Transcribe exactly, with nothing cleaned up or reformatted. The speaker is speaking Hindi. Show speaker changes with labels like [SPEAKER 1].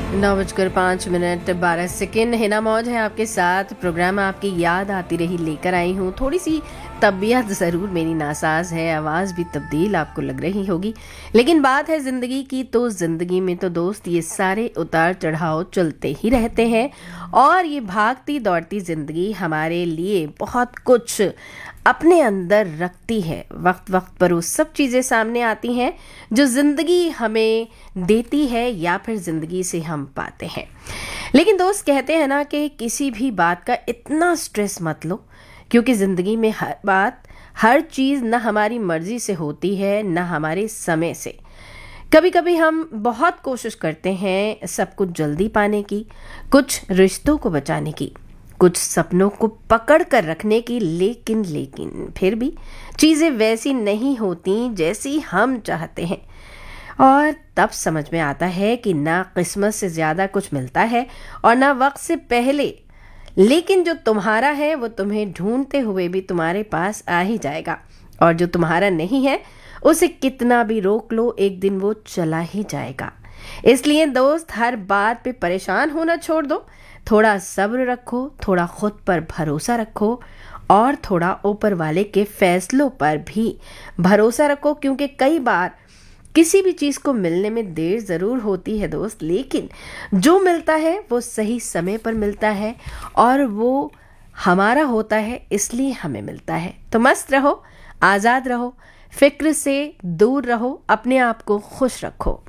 [SPEAKER 1] नौ बजकर पाँच मिनट बारह सेकेंड हिना मौज है आपके साथ। प्रोग्राम आपकी याद आती रही लेकर आई हूँ। थोड़ी सी तबीयत ज़रूर मेरी नासाज है, आवाज़ भी तब्दील आपको लग रही होगी, लेकिन बात है ज़िंदगी की, तो ज़िंदगी में तो दोस्त ये सारे उतार चढ़ाव चलते ही रहते हैं। और ये भागती दौड़ती ज़िंदगी हमारे लिए बहुत कुछ अपने अंदर रखती है। वक्त वक्त पर वो सब चीज़ें सामने आती हैं जो ज़िंदगी हमें देती है या फिर ज़िंदगी से हम पाते हैं। लेकिन दोस्त कहते हैं ना कि किसी भी बात का इतना स्ट्रेस मत लो, क्योंकि ज़िंदगी में हर बात हर चीज़ न हमारी मर्जी से होती है न हमारे समय से। कभी कभी हम बहुत कोशिश करते हैं सब कुछ जल्दी पाने की, कुछ रिश्तों को बचाने की, कुछ सपनों को पकड़ कर रखने की, लेकिन लेकिन फिर भी चीज़ें वैसी नहीं होती जैसी हम चाहते हैं। और तब समझ में आता है कि ना किस्मत से ज़्यादा कुछ मिलता है और ना वक्त से पहले, लेकिन जो तुम्हारा है वो तुम्हें ढूंढते हुए भी तुम्हारे पास आ ही जाएगा, और जो तुम्हारा नहीं है उसे कितना भी रोक लो एक दिन वो चला ही जाएगा। इसलिए दोस्त, हर बात पे परेशान होना छोड़ दो, थोड़ा सब्र रखो, थोड़ा खुद पर भरोसा रखो और थोड़ा ऊपर वाले के फैसलों पर भी भरोसा रखो। क्योंकि कई बार किसी भी चीज़ को मिलने में देर ज़रूर होती है दोस्त, लेकिन जो मिलता है वो सही समय पर मिलता है और वो हमारा होता है, इसलिए हमें मिलता है। तो मस्त रहो, आज़ाद रहो, फिक्र से दूर रहो, अपने आप को खुश रखो।